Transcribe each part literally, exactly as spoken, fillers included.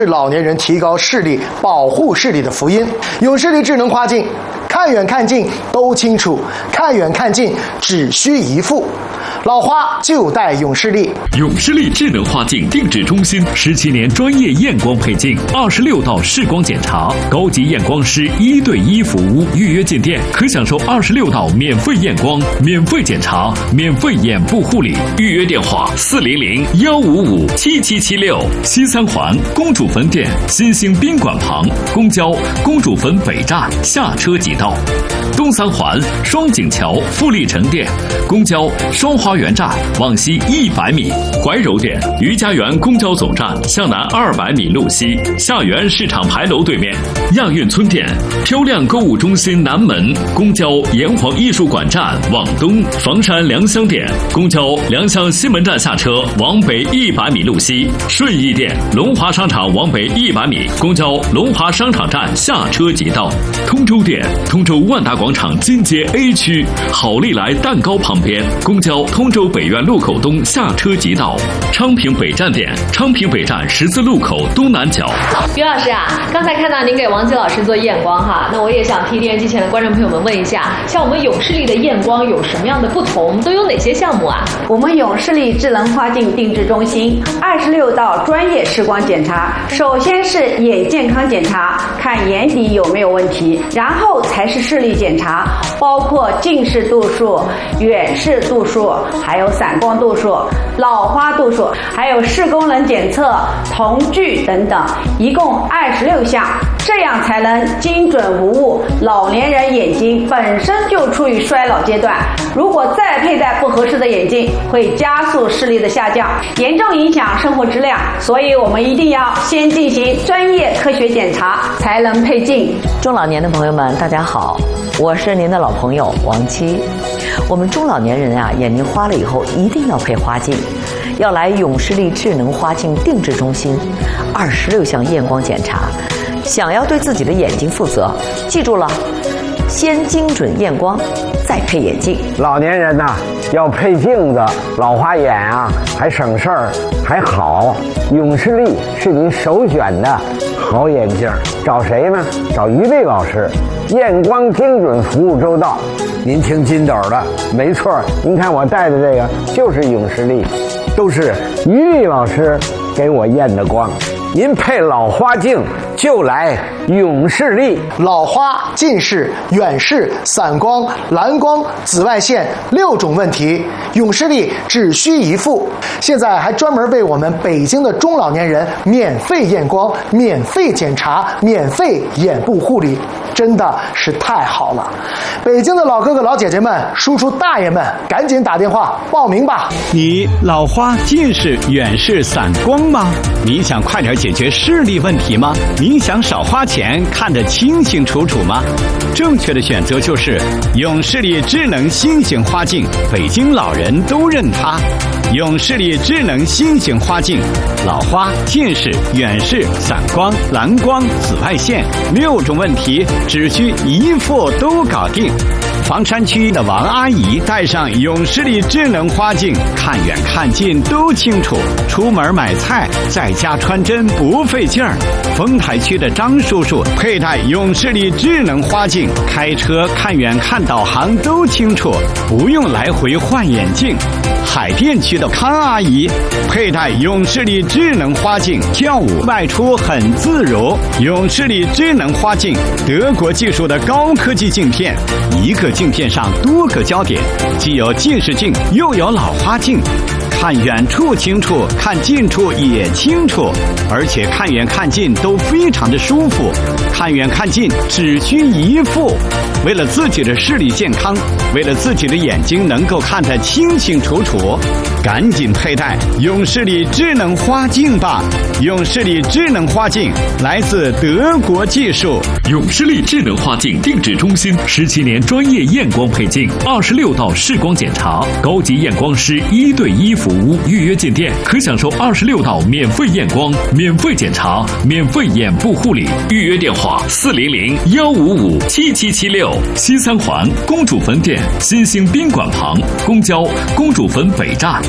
老年人提高视力、保护视力的福音。永视力智能花镜，看远看近都清楚，看远看近只需一副。老花就戴永视力。 永视力智能花镜定制中心十七年专业验光配镜，二十六道视光检查，高级验光师一对一服务。预约进店可享受二十六道免费验光、免费检查、免费眼部护理。预约电话：四零零幺五五七七七六。西三环公主坟店新兴宾馆旁，公交公主坟北站下车即到。东三环双井桥富力城店，公交双花园站往西一百米。怀柔店余家园公交总站向南二百米路西，下园市场牌楼对面。亚运村店漂亮购物中心南门，公交炎黄艺术馆站往东。房山良乡店公交良乡西门站下车往北一百米路西。顺义店龙华商场往北一百米，公交龙华商场站下车即到。通州店通州万达广场金街 A 区好利来蛋糕旁边，公交通州北苑路口东下车即到。昌平北站店昌平北站十字路口东南角。 于老师啊，刚才看到您给王琦老师做验光哈，那我也想替电视机前的观众朋友们问一下，像我们永视力的验光有什么样的不同，都有哪些项目啊？ 我们永视力智能花镜定制中心二十六道专业视光检查，首先是眼健康检查，看眼底有没有问题，然后才是视力检查，包括近视度数、远视度数，还有散光度数、老花度数，还有视功能检测、瞳距等等，一共二十六项，这样才能精准无误。老年人眼睛本身就处于衰老阶段，如果再佩戴不合适的眼镜，会加速视力的下降，严重影响生活质量。所以我们一定要先进行专业科学检查，才能配镜。 中老年的朋友们，大家好，我是您的老朋友王琦。我们中老年人啊，眼睛花了以后一定要配花镜，要来永视力智能花镜定制中心，二十六项验光检查。想要对自己的眼睛负责，记住了，先精准验光，再配眼镜。 老年人呐、啊，要配镜子，老花眼啊，还省事儿，还好。永视力是您首选的好眼镜，找谁呢？找于丽老师，验光精准，服务周到。您听金斗的，没错，您看我戴的这个就是永视力，都是于丽老师给我验的光。您配老花镜就来永视力。 老花、近视、远视、散光、蓝光、紫外线六种问题，永视力只需一副。现在还专门为我们北京的中老年人免费验光、免费检查、免费眼部护理，真的是太好了。北京的老哥哥老姐姐们、叔叔大爷们，赶紧打电话报名吧。 你老花、近视、远视、散光吗？你想快点解决视力问题吗？你想少花钱看得清清楚楚吗？正确的选择就是永视力智能新型花镜，北京老人都认它。永视力智能新型花镜，老花、近视、远视、散光、蓝光、紫外线六种问题只需一副都搞定。房山区的王阿姨戴上永视力智能花镜，看远看近都清楚，出门买菜在家穿针不费劲儿。丰台区的张叔叔佩戴永视力智能花镜，开车看远看导航都清楚，不用来回换眼镜。海淀区的康阿姨佩戴永视力智能花镜，跳舞外出很自如。永视力智能花镜，德国技术的高科技镜片，一个镜片上多个焦点，既有近视镜又有老花镜，看远处清楚，看近处也清楚，而且看远看近都非常的舒服。看远看近只需一副。为了自己的视力健康，为了自己的眼睛能够看得清清楚楚，赶紧佩戴永视力智能花镜吧。永视力智能花镜来自德国技术。 永视力智能花镜定制中心十七年专业验光配镜，二十六道视光检查，高级验光师一对一服务。预约进店可享受二十六道免费验光、免费检查、免费眼部护理。预约电话：四零零幺五五七七七六。西三环公主坟店新兴宾馆旁，公交公主坟北站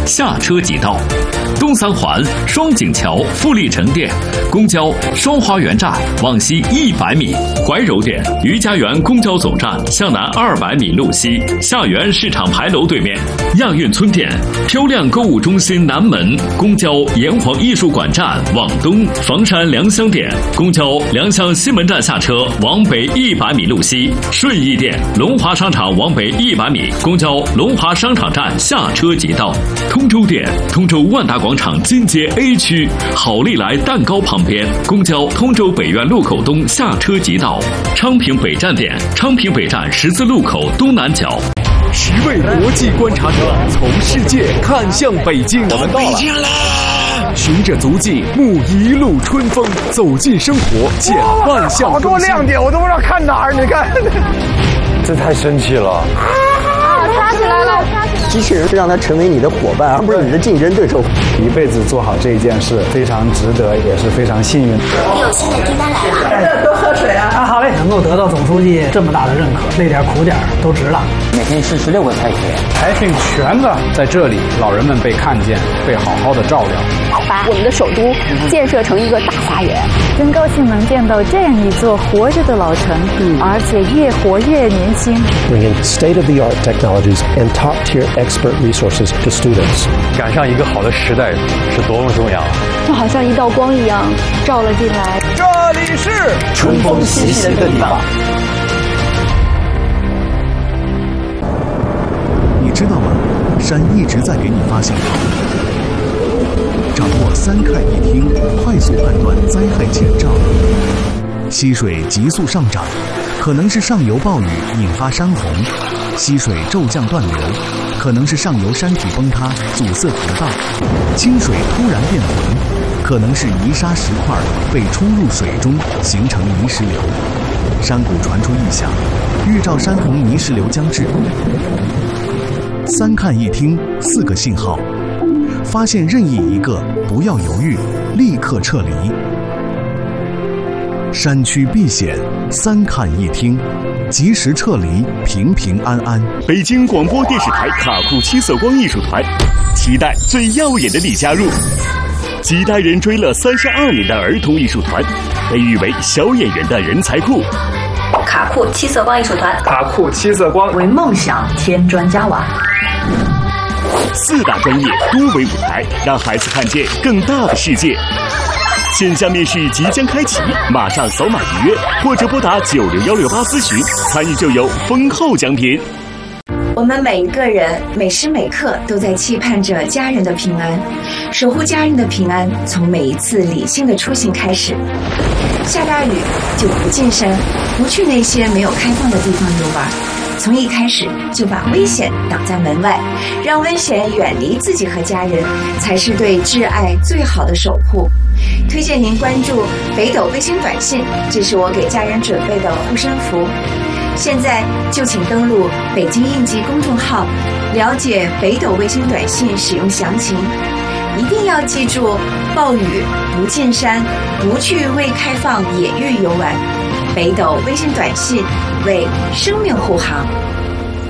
下车即到。东三环双井桥富力城店，公交双花园站往西一百米；怀柔店余家园公交总站向南二百米路西，下园市场牌楼对面；亚运村店漂亮购物中心南门，公交炎黄艺术馆站往东；房山良乡店公交良乡西门站下车往北一百米路西；顺义店龙华商场往北一百米，公交龙华商场站下车即到。通州店通州万达广场金街 A 区好利来蛋糕旁边，公交通州北苑路口东下车即到。昌平北站店昌平北站十字路口东南角。 十位国际观察者从世界看向北京， 我们到北京啦！ 循着足迹，沐一路春风，走进生活，见万象更新。 好多亮点，我都不知道看哪儿。你看，这太神奇了！ 啊，抓起来了！ 机器人让它成为你的伙伴，而不是你的竞争对手。 一辈子做好这一件事，非常值得，也是非常幸运。 有新的订单来了， 多喝水啊！啊，好嘞，能够得到总书记这么大的认可，累点苦点都值了。 每天吃十六个菜品， 财讯全的在这里，老人们被看见，被好好的照料。 把我们的首都建设成一个大花园， 真高兴能见到这样一座活着的老城，嗯、而且越活越年轻。 Bring in state-of-the-art technologies and top-tier expert resources to students。 赶上一个好的时代是多么重要！ 就好像一道光一样照了进来。 这里是春风习习的地方。 你知道吗？山一直在给你发信号。掌握三看一听，快速判断灾害前兆。溪水急速上涨，可能是上游暴雨引发山洪；溪水骤降断流，可能是上游山体崩塌阻塞河道；清水突然变浑，可能是泥沙石块被冲入水中形成泥石流。山谷传出异响，预兆山洪泥石流将至。三看一听，四个信号。发现任意一个，不要犹豫，立刻撤离。山区避险，三看一听，及时撤离，平平安安。 北京广播电视台卡库七色光艺术团，期待最耀眼的你加入。几代人追了三十二年的儿童艺术团，被誉为小演员的人才库。 卡库七色光艺术团， 卡库七色光为梦想添砖加瓦。 四大专业多维舞台，让孩子看见更大的世界。线下面试即将开启，马上扫码预约，或者拨打九六幺六八咨询，参与就有丰厚奖品。 我们每一个人每时每刻都在期盼着家人的平安，守护家人的平安，从每一次理性的出行开始。下大雨就不进山，不去那些没有开放的地方游玩，从一开始就把危险挡在门外，让危险远离自己和家人，才是对挚爱最好的守护。推荐您关注北斗卫星短信，这是我给家人准备的护身符。现在就请登录北京应急公众号，了解北斗卫星短信使用详情。一定要记住，暴雨不进山，不去未开放野域游玩。北斗卫星短信为生命护航。